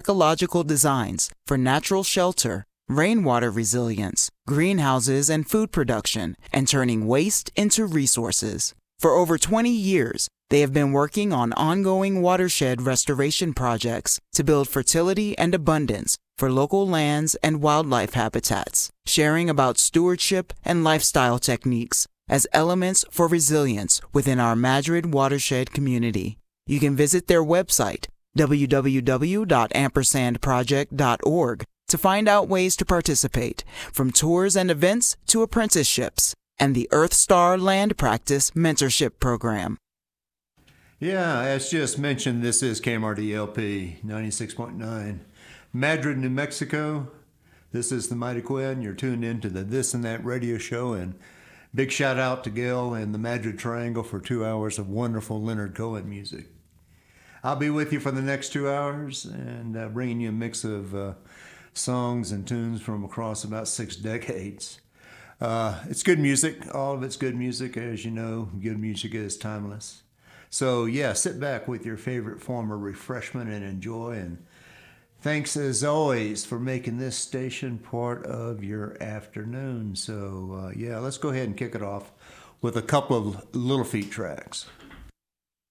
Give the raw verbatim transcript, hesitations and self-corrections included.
ecological designs for natural shelter, rainwater resilience, greenhouses and food production, and turning waste into resources. For over twenty years, they have been working on ongoing watershed restoration projects to build fertility and abundance for local lands and wildlife habitats, sharing about stewardship and lifestyle techniques as elements for resilience within our Madrid watershed community. You can visit their website, w w w dot ampersand project dot org, to find out ways to participate, from tours and events to apprenticeships, and the Earth Star Land Practice Mentorship Program. Yeah, as just mentioned, this is K M R D L P ninety-six point nine, Madrid, New Mexico. This is the Mighty Quinn. You're tuned into the This and That radio show, and big shout out to Gail and the Madrid Triangle for two hours of wonderful Leonard Cohen music. I'll be with you for the next two hours and uh, bringing you a mix of uh, songs and tunes from across about six decades. Uh, it's good music. All of it's good music. As you know, good music is timeless. So, yeah, sit back with your favorite form of refreshment and enjoy. And thanks, as always, for making this station part of your afternoon. So, uh, yeah, let's go ahead and kick it off with a couple of Little Feat tracks.